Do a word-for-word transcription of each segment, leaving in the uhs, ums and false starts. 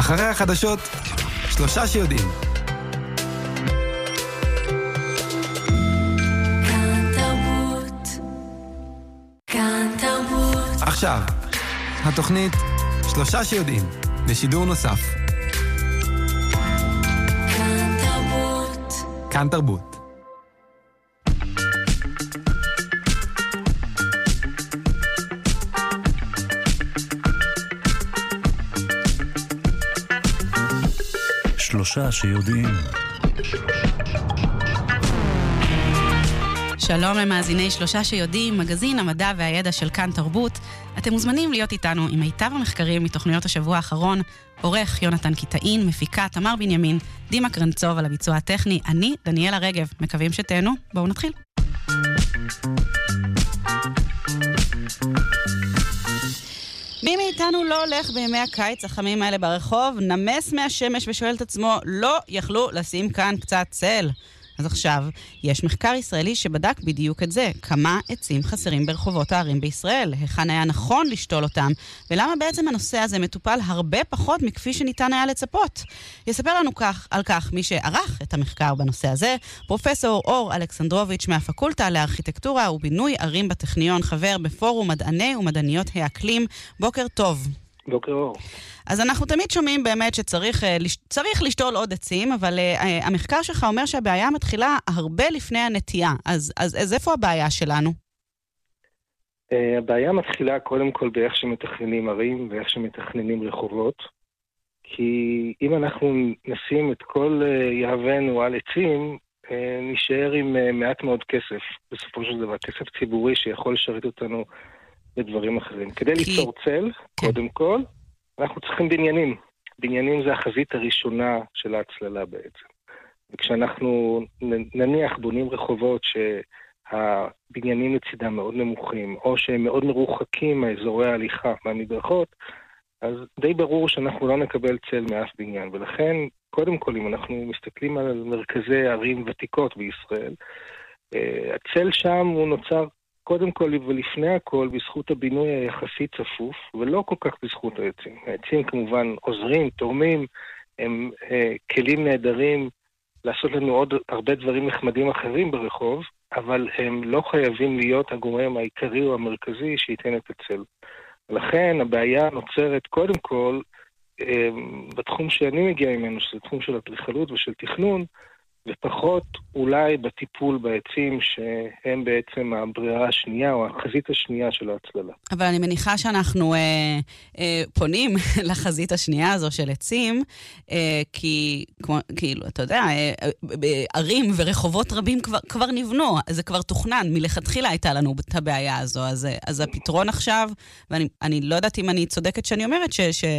אחרי החדשות, שלושה שיודעים. כאן תרבות, כאן תרבות. עכשיו, התוכנית שלושה שיודעים, בשידור נוסף. כאן תרבות. כאן תרבות. שלושה שיודעים. שלום למאזיני שלושה שיודעים, מגזין המדע והידע של כאן תרבות. אתם מוזמנים להיות איתנו עם מיטב המחקרים מתוכניות השבוע האחרון. עורך יונתן קיטאין, מפיקה תמר בנימין, דימה קרנצוב על הביצוע הטכני, אני דניאלה רגב. מקווים שתהנו, בואו נתחיל. מי מאיתנו לא הולך בימי הקיץ החמים האלה ברחוב, נמס מהשמש ושואל את עצמו, לא יכלו לשים כאן קצת צל? אז עכשיו, יש מחקר ישראלי שבדק בדיוק את זה, כמה עצים חסרים ברחובות הערים בישראל, היכן היה נכון לשתול אותם, ולמה בעצם הנושא הזה מטופל הרבה פחות מכפי שניתן היה לצפות. יספר לנו כך, על כך מי שערך את המחקר בנושא הזה, פרופסור אור אלכסנדרוביץ' מהפקולטה לארכיטקטורה ובינוי ערים בטכניון, חבר בפורום מדעני ומדעניות האקלים. בוקר טוב. בוקר אור. אז אנחנו תמיד שומעים באמת שצריך צריך לשתול עוד עצים, אבל uh, המחקר שלך אומר שהבעיה מתחילה הרבה לפני הנטייה. אז, אז, אז איפה הבעיה שלנו? Uh, הבעיה מתחילה קודם כל באיך שמתכננים ערים ואיך שמתכננים רחובות. כי אם אנחנו נשים את כל uh, יהבנו על עצים, uh, נשאר עם uh, מעט מאוד כסף. בסופו של דבר, כסף ציבורי שיכול לשרת אותנו בדברים אחרים. כדי כי... ליצור צל, כן. קודם כל, אנחנו צריכים בניינים. בניינים זה החזית הראשונה של ההצללה בעצם. וכשאנחנו נניח בונים רחובות שהבניינים לצידם מאוד נמוכים, או שהם מאוד מרוחקים מאזורי ההליכה, מהמדרכות, אז די ברור שאנחנו לא נקבל צל מאף בניין. ולכן, קודם כל, אם אנחנו מסתכלים על מרכזי ערים ותיקות בישראל, הצל שם הוא נוצר קודם כל ולפני הכל בזכות הבינוי היחסית צפוף, ולא כל כך בזכות העצים. העצים כמובן עוזרים, תורמים, הם אה, כלים נהדרים לעשות לנו עוד הרבה דברים נחמדים אחרים ברחוב, אבל הם לא חייבים להיות הגורם העיקרי או המרכזי שייתן את הצל. לכן הבעיה נוצרת קודם כל אה, בתחום שאני מגיע ממנו, שזה תחום של אדריכלות ושל תכנון, ופחות אולי בטיפול בעצים שהם בעצם הברירה השנייה או החזית השנייה של ההצללה. אבל אני מניחה שאנחנו אה, אה, פונים לחזית השנייה הזו של עצים, אה, כי כמו, כאילו, אתה יודע, אה, ערים ורחובות רבים כבר, כבר נבנו, זה כבר תוכנן, מלכתחילה הייתה לנו את הבעיה הזו, אז, אז הפתרון עכשיו, ואני אני לא יודעת אם אני צודקת שאני אומרת,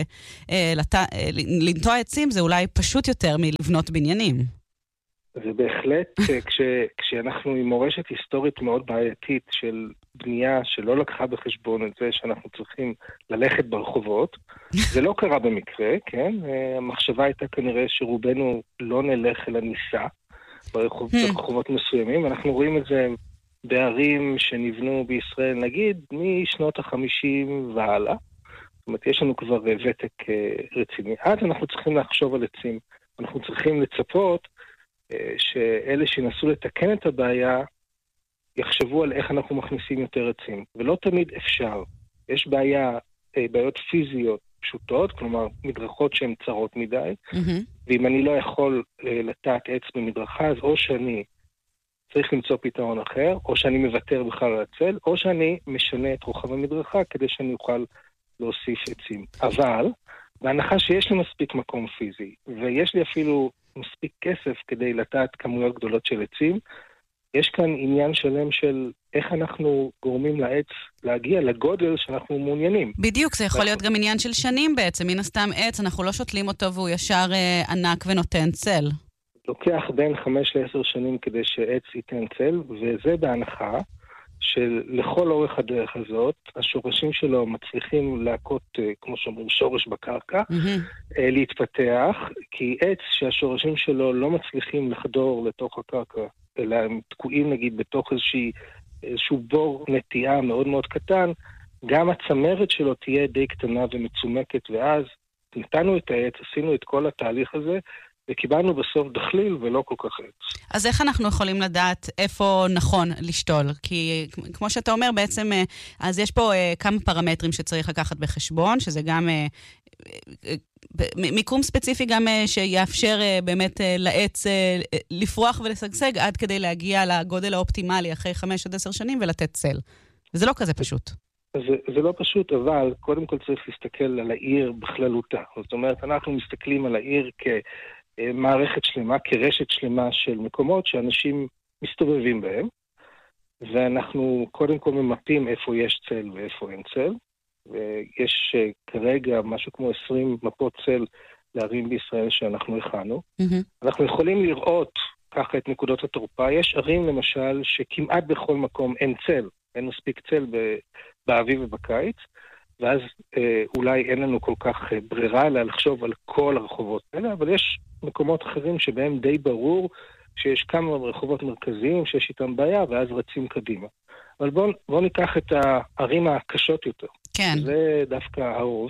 שלנטוע עצים זה אולי פשוט יותר מלבנות בניינים. זה בהחלט, כש, כשאנחנו עם מורשת היסטורית מאוד בעייתית של בנייה שלא לקחה בחשבון את זה שאנחנו צריכים ללכת ברחובות, זה לא קרה במקרה, כן? המחשבה הייתה כנראה שרובנו לא נלך אל הניסה ברחוב, ברחובות מסוימים, ואנחנו רואים את זה בערים שנבנו בישראל, נגיד, משנות החמישים והלאה. זאת אומרת, יש לנו כבר ותק רציני. אז אנחנו צריכים לחשוב על עצים, אנחנו צריכים לצפות שאלה שינסו לתקן את הבעיה יחשבו על איך אנחנו מכניסים יותר עצים. ולא תמיד אפשר. יש בעיה, בעיות פיזיות פשוטות, כלומר מדרכות שהן צרות מדי, mm-hmm. ואם אני לא יכול לטעת עץ במדרכה, אז או שאני צריך למצוא פתרון אחר, או שאני מוותר בכלל על הצל, או שאני משנה את רוחב המדרכה כדי שאני אוכל להוסיף עצים. אבל, בהנחה שיש לי מספיק מקום פיזי, ויש לי אפילו מספיק כסף כדי לטעת כמויות גדולות של עצים, יש כאן עניין שלם של איך אנחנו גורמים לעץ להגיע לגודל שאנחנו מעוניינים. בדיוק, זה יכול להיות גם עניין של שנים בעצם. מן הסתם עץ, אנחנו לא שותלים אותו והוא ישר אה, ענק ונותן צל. לוקח בין חמש לעשר שנים כדי שעץ ייתן צל, וזה בהנחה שלכל אורך הדרך הזאת, השורשים שלו מצליחים להכות, כמו שאומרים, שורש בקרקע, mm-hmm. להתפתח, כי עץ שהשורשים שלו לא מצליחים לחדור לתוך הקרקע, אלא הם תקועים נגיד בתוך איזושהי, איזשהו בור נטייה מאוד מאוד קטן, גם הצמרת שלו תהיה די קטנה ומצומקת, ואז נתנו את העץ, עשינו את כל התהליך הזה, וקיבלנו בסוף דחליל ולא כל כך עץ. אז איך אנחנו יכולים לדעת איפה נכון לשתול? כי כמו שאתה אומר, בעצם, אז יש פה כמה פרמטרים שצריך לקחת בחשבון, שזה גם מיקום ספציפי גם שיאפשר באמת לעץ לפרוח ולשגשג, עד כדי להגיע לגודל האופטימלי אחרי חמש עד עשר שנים ולתת צל. וזה לא כזה פשוט. זה, זה לא פשוט, אבל קודם כל צריך להסתכל על העיר בכללותה. זאת אומרת, אנחנו מסתכלים על העיר כמערכת שלמה, כרשת שלמה של מקומות שאנשים מסתובבים בהם, ואנחנו קודם כל ממפים איפה יש צל ואיפה אין צל, ויש כרגע משהו כמו עשרים מפות צל לערים בישראל שאנחנו הכנו. Mm-hmm. אנחנו יכולים לראות ככה את נקודות התורפה. יש ערים למשל שכמעט בכל מקום אין צל, אין מספיק צל באביב ובקיץ, ואז אה, אולי אין לנו כל כך אה, ברירה אלא לחשוב על כל הרחובות האלה, אבל יש מקומות אחרים שבהם די ברור שיש כמה רחובות מרכזיים שיש איתם בעיה, ואז רצים קדימה. אבל בואו בוא ניקח את הערים הקשות יותר. כן. זה דווקא הרוב.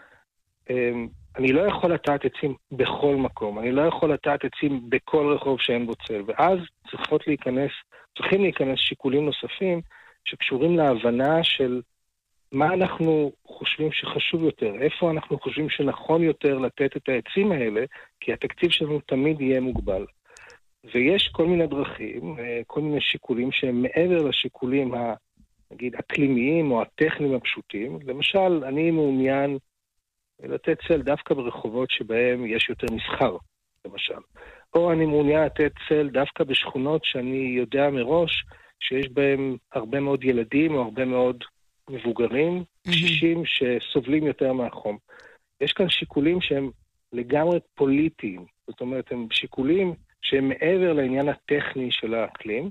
אה, אני לא יכול לטעת עצים בכל מקום, אני לא יכול לטעת עצים בכל רחוב שאין בו צל, ואז צריכות להיכנס, צריכים להיכנס שיקולים נוספים, שקשורים להבנה של מה אנחנו חושבים שחשוב יותר, איפה אנחנו חושבים שנכון יותר לתת את העצים האלה, כי התקציב שלנו תמיד יהיה מוגבל. ויש כל מיני דרכים, כל מיני שיקולים שהם מעבר לשיקולים, נגיד, אקלימיים או הטכניים הפשוטים. למשל, אני מעוניין לתת צל דווקא ברחובות שבהם יש יותר מסחר, למשל. או אני מעוניין לתת צל דווקא בשכונות שאני יודע מראש, שיש בהם הרבה מאוד ילדים או הרבה מאוד מבוגרים, קשישים שסובלים יותר מהחום. יש כאן שיקולים שהם לגמרי פוליטיים, זאת אומרת, הם שיקולים שהם מעבר לעניין הטכני של האקלים,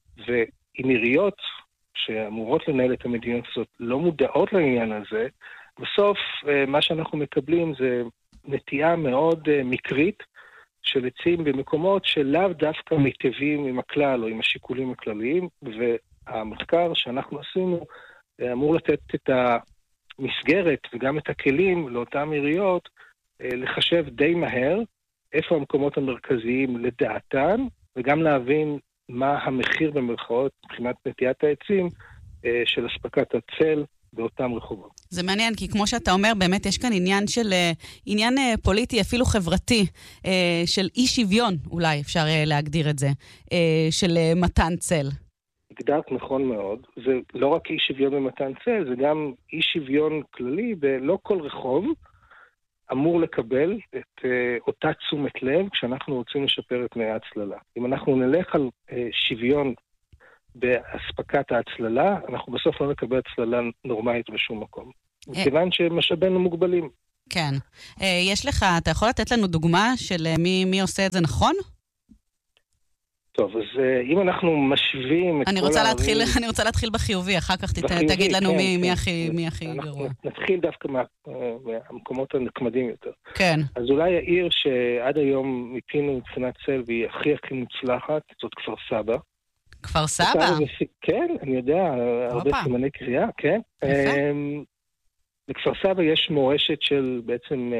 ועם עיריות שאמורות לנהל את המדיניות הזאת לא מודעות לעניין הזה, בסוף מה שאנחנו מקבלים זה נטייה מאוד מקרית, של עצים במקומות שלאו דווקא מיטבים עם הכלל או עם השיקולים הכלליים, והמחקר שאנחנו עשינו אמור לתת את המסגרת וגם את הכלים לאותן עיריות לחשב די מהר איפה המקומות המרכזיים לדעתן, וגם להבין מה המחיר במרכאות מבחינת נטיית העצים של הספקת הצל באותם רחובות. זה מעניין, כי כמו שאתה אומר, באמת יש כאן עניין של, עניין פוליטי, אפילו חברתי, של אי שוויון, אולי אפשר להגדיר את זה, של מתן צל. הגדרת נכון מאוד. זה לא רק אי שוויון במתן צל, זה גם אי שוויון כללי, ולא כל רחוב אמור לקבל את אותה תשומת לב, כשאנחנו רוצים לשפר את תנאי ההצללה. אם אנחנו נלך על שוויון בהספקת ההצללה, אנחנו בסוף לא נקבל הצללה נורמלית בשום מקום. מכיוון שמשאבינו מוגבלים. כן. יש לך, אתה יכול לתת לנו דוגמה של מי, מי עושה את זה נכון? טוב, אז אם אנחנו משווים את אני כל רוצה הערים... להתחיל, אני רוצה להתחיל בחיובי, אחר כך בחיובי, תגיד לנו כן, מי, כן, מי הכי, כן. מי הכי גרוע. נתחיל דווקא מה, מהמקומות הנחמדים יותר. כן. אז אולי העיר שעד היום מיפינו מבחינת צל והיא הכי הכי מוצלחת, זאת כפר סבא. כפר סבא? כן, אני יודע, הרבה סימני קריאה, כן. בכפר סבא יש מורשת של בעצם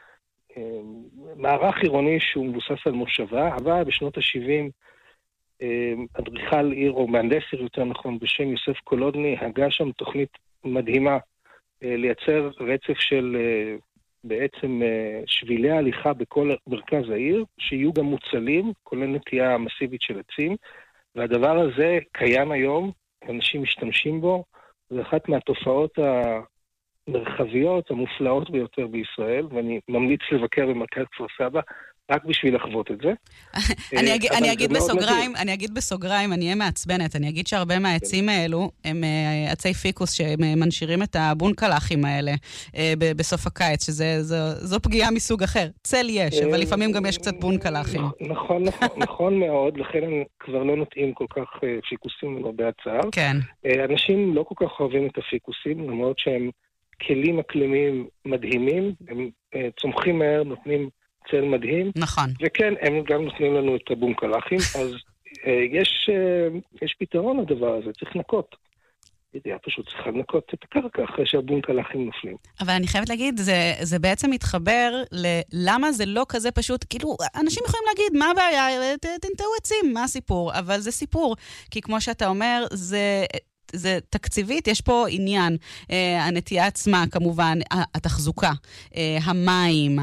מערך עירוני שהוא מבוסס על מושבה, אבל בשנות ה-שבעים אדריכל עיר, או מהנדס עיר יותר נכון, בשם יוסף קולודני, הגה שם תוכנית מדהימה לייצר רצף של בעצם שבילי ההליכה בכל מרכז העיר, שיהיו גם מוצלים, כולל נטייה מסיבית של עצים, והדבר הזה קיים היום, אנשים משתמשים בו, זה אחת מהתופעות המרחביות המופלאות ביותר בישראל, ואני ממליץ לבקר במרכז כפר סבא, רק בשביל לחוות את זה. אני אגיד בסוגריים, אני אגיד בסוגריים, אני אהיה מעצבנת, אני אגיד שהרבה מהעצים האלו הם עצי פיקוס שמנשירים את הבונקלחים האלה בסוף הקיץ, שזו פגיעה מסוג אחר. צל יש, אבל לפעמים גם יש קצת בונקלחים. נכון, נכון מאוד, לכן הם כבר לא נוטעים כל כך פיקוסים למרבה הצער. כן. אנשים לא כל כך אוהבים את הפיקוסים, למרות שהם כלים אקלימיים מדהימים, הם צומחים מהר, נותנים צל מדהים. נכון. וכן, הם גם נותנים לנו את הבונקלחים, אז אה, יש, אה, יש פתרון לדבר הזה, צריך לנקות. העירייה פשוט צריכה לנקות את הקרקע אחרי שהבונקלחים נופלים. אבל אני חייבת להגיד, זה, זה בעצם מתחבר ללמה זה לא כזה פשוט, כאילו, אנשים יכולים להגיד, מה הבעיה? תנטעו עצים, מה הסיפור? אבל זה סיפור, כי כמו שאתה אומר, זה... זה תקציבית, יש פה עניין, אה, הנטייה עצמה כמובן, התחזוקה, אה, המים,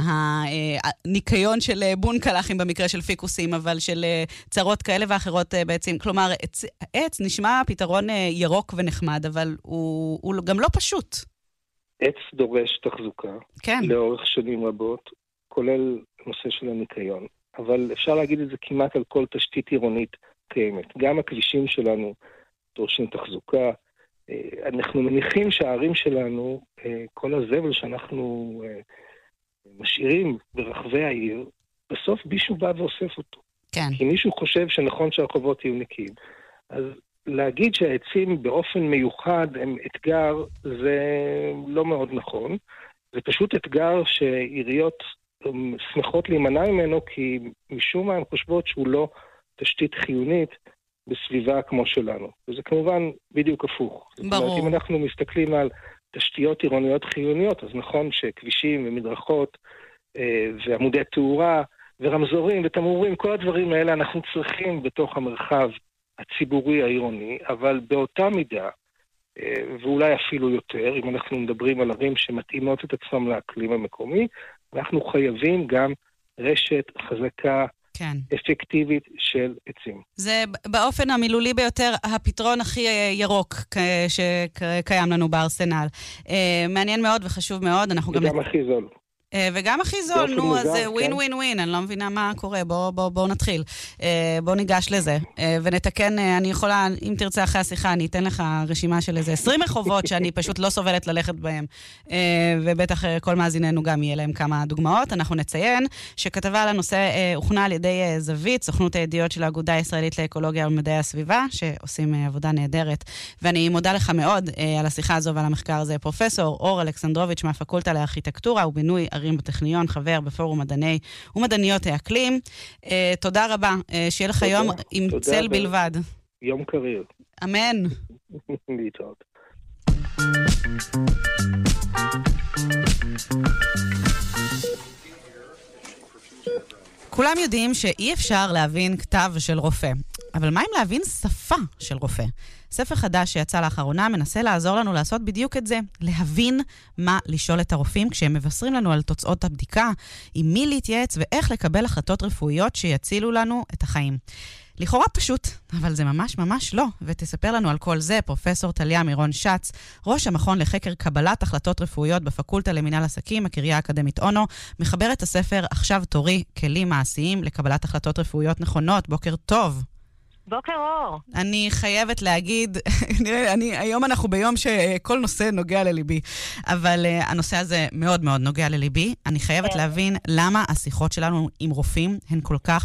הניקיון של בונקלחים במקרה של פיקוסים, אבל של אה, צרות כאלה ואחרות אה, בעצם, כלומר, עץ, עץ נשמע פתרון אה, ירוק ונחמד, אבל הוא, הוא גם לא פשוט. עץ דורש תחזוקה, כן. לאורך שנים רבות, כולל נושא של הניקיון, אבל אפשר להגיד את זה כמעט על כל תשתית עירונית קיימת. גם הכבישים שלנו, דורשים תחזוקה. אנחנו מניחים שהערים שלנו, כל הזבל שאנחנו משאירים ברחבי העיר, בסוף מישהו בא ואוסף אותו. כן. כי מישהו חושב שנכון שהרחובות יהיו נקיים. אז להגיד שהעצים באופן מיוחד הם אתגר, זה לא מאוד נכון. זה פשוט אתגר שעיריות שמחות להימנע ממנו, כי משום מה הן חושבות שהוא לא תשתית חיונית, בסביבה כמו שלנו. וזה כמובן בדיוק הפוך. ברור. זאת אומרת, אם אנחנו מסתכלים על תשתיות עירוניות חיוניות, אז נכון שכבישים ומדרכות אה, ועמודי תאורה ורמזורים ותמרורים, כל הדברים האלה אנחנו צריכים בתוך המרחב הציבורי העירוני, אבל באותה מידה, אה, ואולי אפילו יותר, אם אנחנו מדברים על ערים שמתאימות את עצמם לאקלים המקומי, אנחנו חייבים גם רשת חזקה, כן. אפקטיבית של עצים. זה באופן המילולי ביותר הפתרון הכי ירוק שקיים לנו בארסנל. מעניין מאוד וחשוב מאוד. וגם הכי זול. וגם הכי זול, נו, אז זה ווין ווין ווין, אני לא מבינה מה קורה, בואו נתחיל. בואו ניגש לזה, ונתקן, אני יכולה, אם תרצה אחרי השיחה, אני אתן לך רשימה של איזה עשרים רחובות שאני פשוט לא סובלת ללכת בהם, ובטח כל מאזיננו גם יהיה להם כמה דוגמאות. אנחנו נציין שכתבה על הנושא הוכנה על ידי זווית, סוכנות הידיעות של האגודה הישראלית לאקולוגיה ומדעי הסביבה, שעושים עבודה נהדרת, ואני מודה לך מאוד על השיחה הזו ועל המחקר הזה. פרופסור אור אלכסנדרוביץ' מהפקולטה לארכיטקטורה ובינוי ערים בטכניון, חבר בפורום מדעני ומדעניות האקלים. Uh, תודה רבה, uh, שיהיה לך יום עם תודה צל ב... בלבד. יום קריר. אמן. להתראות. כולם יודעים שאי אפשר להבין כתב של רופא, אבל מה אם להבין שפה של רופא? ספר חדש שיצא לאחרונה מנסה לעזור לנו לעשות בדיוק את זה, להבין מה לשאול את הרופאים כשהם מבשרים לנו על תוצאות הבדיקה, עם מי להתייעץ ואיך לקבל החלטות רפואיות שיצילו לנו את החיים. לכאורה פשוט, אבל זה ממש ממש לא, ותספר לנו על כל זה פרופסור טליה מירון שץ, ראש המכון לחקר קבלת החלטות רפואיות בפקולטה למינהל עסקים, הקריה האקדמית אונו, מחבר את הספר עכשיו תורי, כלים מעשיים לקבלת החלטות רפואיות נכונות. בוקר טוב. בוקר אור. אני חייבת להגיד, נראה, אני, היום אנחנו ביום שכל נושא נוגע לליבי, אבל uh, הנושא הזה מאוד מאוד נוגע לליבי. אני חייבת להבין למה השיחות שלנו עם רופאים הן כל כך